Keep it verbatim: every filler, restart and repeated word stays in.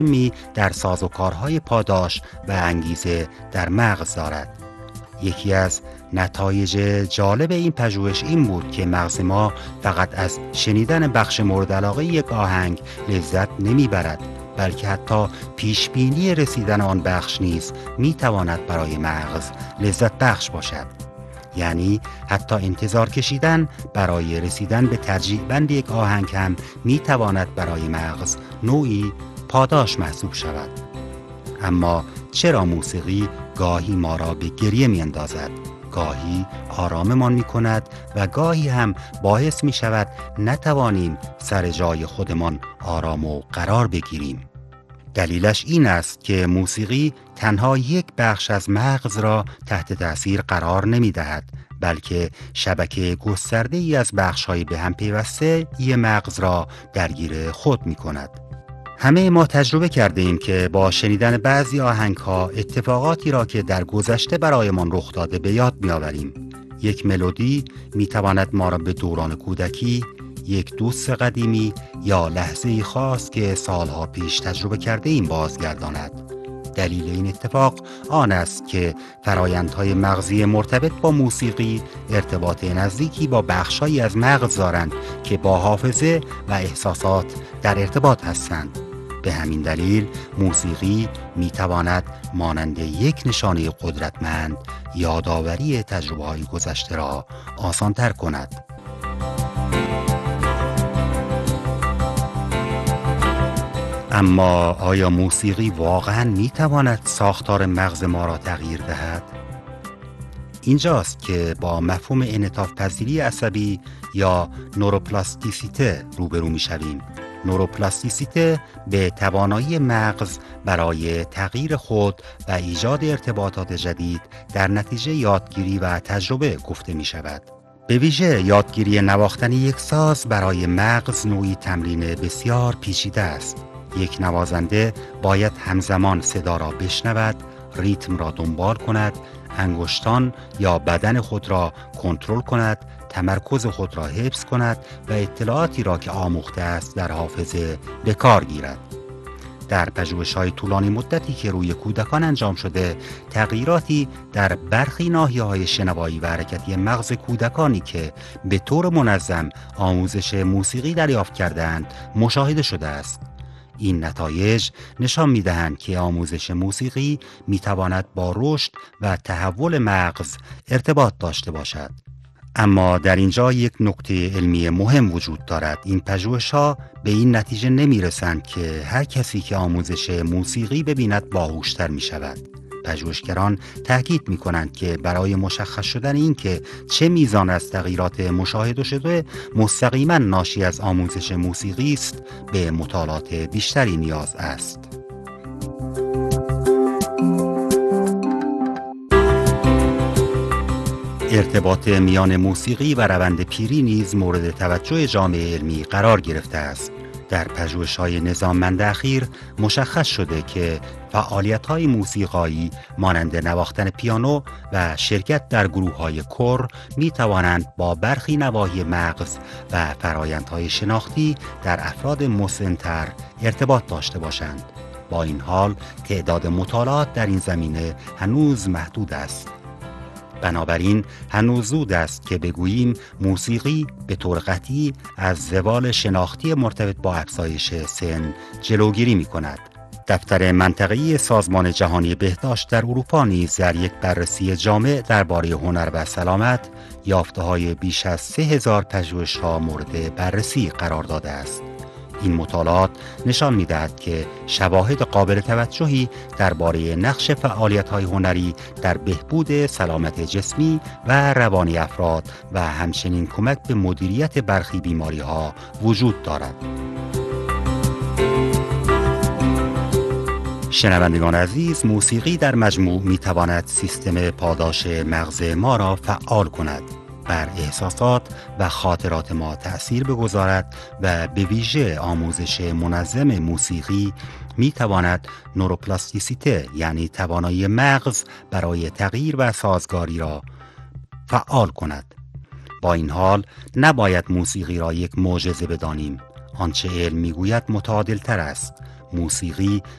می در سازوکارهای پاداش و انگیزه در مغز دارد. یکی از نتایج جالب این پژوهش این بود که مغز ما فقط از شنیدن بخش مورد علاقه یک آهنگ لذت نمیبرد، بلکه حتی پیشبینی رسیدن آن بخش نیز میتواند برای مغز لذت بخش باشد. یعنی حتی انتظار کشیدن برای رسیدن به ترجیح بند یک آهنگ هم میتواند برای مغز نوعی پاداش محسوب شود. اما چرا موسیقی گاهی ما را به گریه می اندازد، گاهی آراممان می کند و گاهی هم باعث می شود نتوانیم سر جای خودمان آرام و قرار بگیریم؟ دلیلش این است که موسیقی تنها یک بخش از مغز را تحت تأثیر قرار نمی دهد، بلکه شبکه گسترده ای از بخش‌های به هم پیوسته ی مغز را درگیر خود می کند. همه ما تجربه کرده ایم که با شنیدن بعضی آهنگ‌ها اتفاقاتی را که در گذشته برایمان رخ داده به یاد می‌آوریم. یک ملودی می‌تواند ما را به دوران کودکی، یک دوست قدیمی یا لحظه‌ای خاص که سالها پیش تجربه کرده ایم بازگرداند. دلیل این اتفاق آن است که فرایندهای مغزی مرتبط با موسیقی ارتباط نزدیکی با بخش‌هایی از مغز دارند که با حافظه و احساسات در ارتباط هستند. به همین دلیل موسیقی میتواند مانند یک نشانه قدرتمند یادآوری تجربه‌های گذشته را آسان‌تر کند. اما آیا موسیقی واقعاً میتواند ساختار مغز ما را تغییر دهد؟ اینجاست که با مفهوم انعطاف پذیری عصبی یا نوروپلاستیسیته روبرو میشویم. نوروپلاستیسیته به توانایی مغز برای تغییر خود و ایجاد ارتباطات جدید در نتیجه یادگیری و تجربه گفته می شود. به ویژه یادگیری نواختن یک ساز برای مغز نوعی تمرین بسیار پیچیده است. یک نوازنده باید همزمان صدا را بشنود، ریتم را دنبال کند، انگشتان یا بدن خود را کنترل کند، تمرکز خود را حفظ کند و اطلاعاتی را که آموخته است در حافظه به کار گیرد. در پژوهش‌های طولانی مدتی که روی کودکان انجام شده، تغییراتی در برخی ناحیه‌های شنوایی و حرکتی مغز کودکانی که به طور منظم آموزش موسیقی دریافت کردند مشاهده شده است. این نتایج نشان می‌دهند که آموزش موسیقی می‌تواند با رشد و تحول مغز ارتباط داشته باشد. اما در اینجا یک نکته علمی مهم وجود دارد. این پژوهش‌ها به این نتیجه نمی‌رسند که هر کسی که آموزش موسیقی ببیند باهوشتر می‌شود. پژوهشگران تاکید می‌کنند که برای مشخص شدن این که چه میزان از تغییرات مشاهده شده مستقیما ناشی از آموزش موسیقی است، به مطالعات بیشتری نیاز است. ارتباط میان موسیقی و روند پیری نیز مورد توجه جامعه علمی قرار گرفته است. در پژوهش‌های نظاممند اخیر مشخص شده که فعالیت‌های موسیقایی مانند نواختن پیانو و شرکت در گروه‌های کور می‌توانند با برخی نواحی مغز و فرآیندهای شناختی در افراد مسن‌تر ارتباط داشته باشند. با این حال تعداد مطالعات در این زمینه هنوز محدود است. بنابراین هنوز زود است که بگوییم موسیقی به طور قطعی از زوال شناختی مرتبط با افزایش سن جلوگیری می کند. دفتر منطقه‌ای سازمان جهانی بهداشت در اروپا نیز در یک بررسی جامع درباره هنر و سلامت یافته‌های بیش از سه هزار پژوهش‌ها مورد بررسی قرار داده است. این مطالعات نشان می‌دهد که شواهد قابل توجهی درباره نقش فعالیت‌های هنری در بهبود سلامت جسمی و روانی افراد و همچنین کمک به مدیریت برخی بیماری‌ها وجود دارد. شنوندگان عزیز، موسیقی در مجموع می‌تواند سیستم پاداش مغز ما را فعال کند، بر احساسات و خاطرات ما تأثیر بگذارد و به ویژه آموزش منظم موسیقی می تواند نوروپلاستیسیته یعنی توانایی مغز برای تغییر و سازگاری را فعال کند. با این حال نباید موسیقی را یک معجزه بدانیم. آنچه علم میگوید متعادل تر است. موسیقی